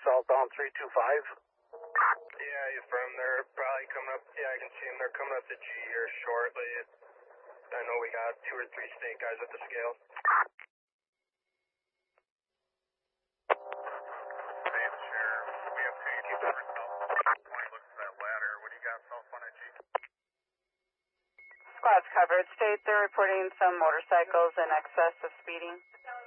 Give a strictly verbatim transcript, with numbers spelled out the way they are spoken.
southbound three two five. Yeah, he's from there. Probably coming up. Yeah, I can see him. They're coming up to G here shortly. I know we got two or three state guys at the scale. Hey, the sheriff. We have two units for south twenty. Looks at that ladder. What do you got south one at G? Squad's covered. State they're reporting some motorcycles in excess of speeding.